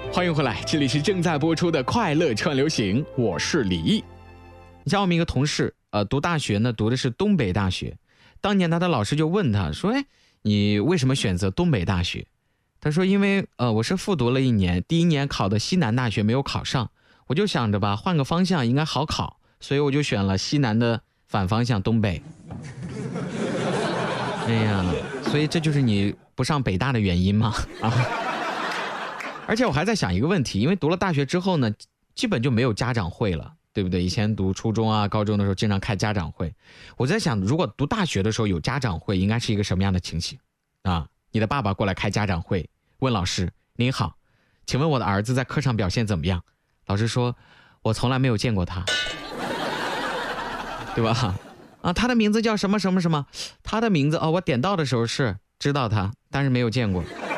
欢迎回来，这里是正在播出的快乐串流行，我是李毅。你像我们一个同事，读大学呢，读的是东北大学。当年他的老师就问他说：“哎，你为什么选择东北大学？”他说：“因为我是复读了1年，第1年考的西南大学没有考上，我就想着吧，换个方向应该好考，所以我就选了西南的反方向东北。”哎呀，所以这就是你不上北大的原因吗？啊！而且我还在想一个问题，因为读了大学之后呢，基本就没有家长会了，对不对？以前读初中啊、高中的时候经常开家长会，我在想，如果读大学的时候有家长会，应该是一个什么样的情形啊？你的爸爸过来开家长会，问老师：“您好，请问我的儿子在课上表现怎么样？”老师说：“我从来没有见过他，对吧？啊，他的名字叫什么什么什么？他的名字我点到的时候是知道他，但是没有见过。”